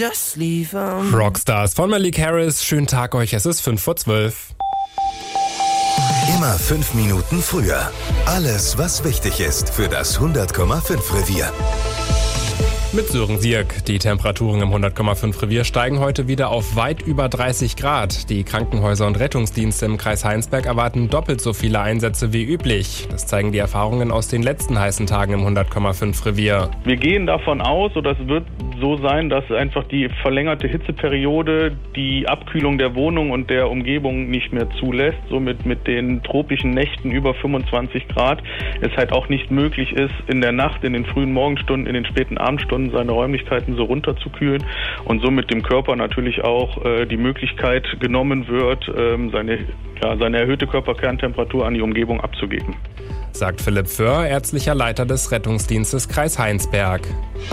Just leave Rockstars von Malik Harris. Schönen Tag euch, es ist 11:55. Immer 5 Minuten früher. Alles, was wichtig ist für das 100,5 Revier. Mit Sören Sierk. Die Temperaturen im 100,5 Revier steigen heute wieder auf weit über 30 Grad. Die Krankenhäuser und Rettungsdienste im Kreis Heinsberg erwarten doppelt so viele Einsätze wie üblich. Das zeigen die Erfahrungen aus den letzten heißen Tagen im 100,5 Revier. Wir gehen davon aus, oder es wird so sein, dass einfach die verlängerte Hitzeperiode die Abkühlung der Wohnung und der Umgebung nicht mehr zulässt. Somit mit den tropischen Nächten über 25 Grad es halt auch nicht möglich ist, in der Nacht, in den frühen Morgenstunden, in den späten Abendstunden seine Räumlichkeiten so runterzukühlen und somit dem Körper natürlich auch die Möglichkeit genommen wird, seine erhöhte Körperkerntemperatur an die Umgebung abzugeben. Sagt Philipp Föhr, ärztlicher Leiter des Rettungsdienstes Kreis Heinsberg.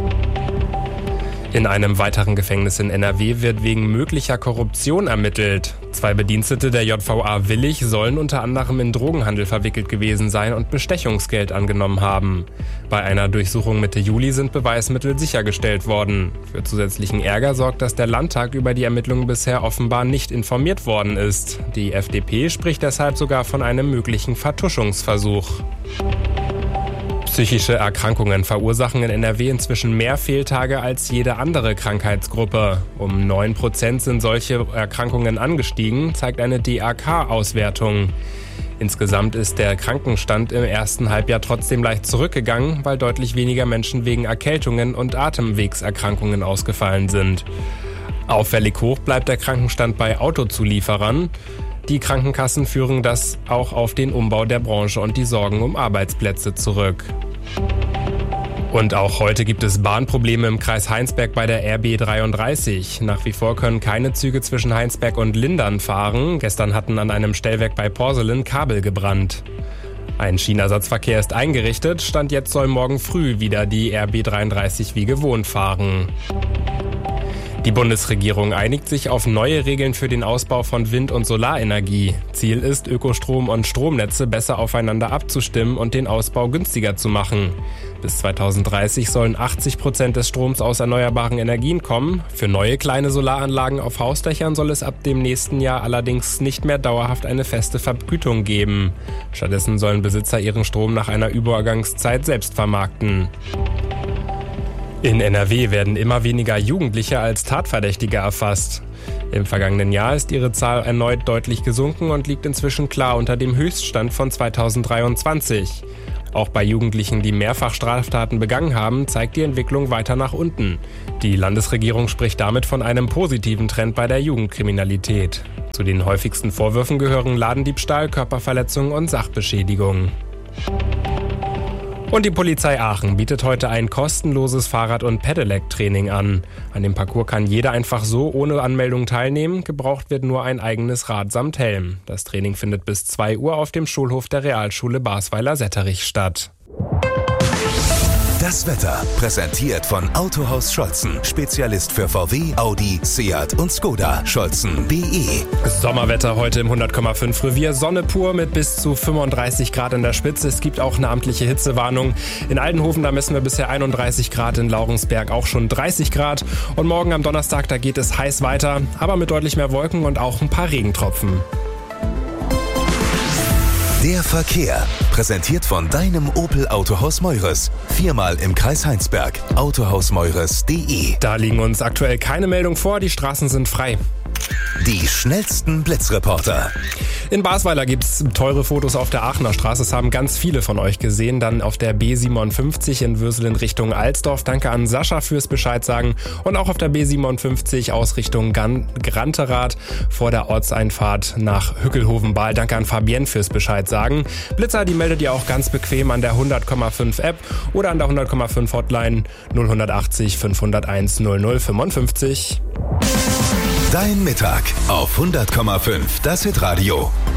In einem weiteren Gefängnis in NRW wird wegen möglicher Korruption ermittelt. 2 Bedienstete der JVA Willich sollen unter anderem in Drogenhandel verwickelt gewesen sein und Bestechungsgeld angenommen haben. Bei einer Durchsuchung Mitte Juli sind Beweismittel sichergestellt worden. Für zusätzlichen Ärger sorgt, dass der Landtag über die Ermittlungen bisher offenbar nicht informiert worden ist. Die FDP spricht deshalb sogar von einem möglichen Vertuschungsversuch. Psychische Erkrankungen verursachen in NRW inzwischen mehr Fehltage als jede andere Krankheitsgruppe. Um 9% sind solche Erkrankungen angestiegen, zeigt eine DAK-Auswertung. Insgesamt ist der Krankenstand im ersten Halbjahr trotzdem leicht zurückgegangen, weil deutlich weniger Menschen wegen Erkältungen und Atemwegserkrankungen ausgefallen sind. Auffällig hoch bleibt der Krankenstand bei Autozulieferern. Die Krankenkassen führen das auch auf den Umbau der Branche und die Sorgen um Arbeitsplätze zurück. Und auch heute gibt es Bahnprobleme im Kreis Heinsberg bei der RB 33. Nach wie vor können keine Züge zwischen Heinsberg und Lindern fahren. Gestern hatten an einem Stellwerk bei Porselen Kabel gebrannt. Ein Schienenersatzverkehr ist eingerichtet. Stand jetzt soll morgen früh wieder die RB 33 wie gewohnt fahren. Die Bundesregierung einigt sich auf neue Regeln für den Ausbau von Wind- und Solarenergie. Ziel ist, Ökostrom und Stromnetze besser aufeinander abzustimmen und den Ausbau günstiger zu machen. Bis 2030 sollen 80% des Stroms aus erneuerbaren Energien kommen. Für neue kleine Solaranlagen auf Hausdächern soll es ab dem nächsten Jahr allerdings nicht mehr dauerhaft eine feste Vergütung geben. Stattdessen sollen Besitzer ihren Strom nach einer Übergangszeit selbst vermarkten. In NRW werden immer weniger Jugendliche als Tatverdächtige erfasst. Im vergangenen Jahr ist ihre Zahl erneut deutlich gesunken und liegt inzwischen klar unter dem Höchststand von 2023. Auch bei Jugendlichen, die mehrfach Straftaten begangen haben, zeigt die Entwicklung weiter nach unten. Die Landesregierung spricht damit von einem positiven Trend bei der Jugendkriminalität. Zu den häufigsten Vorwürfen gehören Ladendiebstahl, Körperverletzung und Sachbeschädigung. Und die Polizei Aachen bietet heute ein kostenloses Fahrrad- und Pedelec-Training an. An dem Parcours kann jeder einfach so ohne Anmeldung teilnehmen. Gebraucht wird nur ein eigenes Rad samt Helm. Das Training findet bis 2 Uhr auf dem Schulhof der Realschule Basweiler-Setterich statt. Das Wetter präsentiert von Autohaus Scholzen. Spezialist für VW, Audi, Seat und Skoda. Scholzen.de. Sommerwetter heute im 100,5 Revier. Sonne pur mit bis zu 35 Grad in der Spitze. Es gibt auch eine amtliche Hitzewarnung. In Aldenhoven, da messen wir bisher 31 Grad. In Laurensberg auch schon 30 Grad. Und morgen am Donnerstag, da geht es heiß weiter. Aber mit deutlich mehr Wolken und auch ein paar Regentropfen. Der Verkehr, präsentiert von deinem Opel Autohaus Meures. 4-mal im Kreis Heinsberg. Autohausmeures.de. Da liegen uns aktuell keine Meldung vor, die Straßen sind frei. Die schnellsten Blitzreporter. In Basweiler gibt's teure Fotos auf der Aachener Straße. Das haben ganz viele von euch gesehen. Dann auf der B57 in Würsel in Richtung Alsdorf. Danke an Sascha fürs Bescheid sagen. Und auch auf der B57 aus Richtung Granterath vor der Ortseinfahrt nach Hückelhoven-Bahl. Danke an Fabienne fürs Bescheid sagen. Blitzer, die meldet ihr auch ganz bequem an der 100,5 App oder an der 100,5 Hotline 0180 501 0055. Dein Mittag auf 100,5, das Hitradio.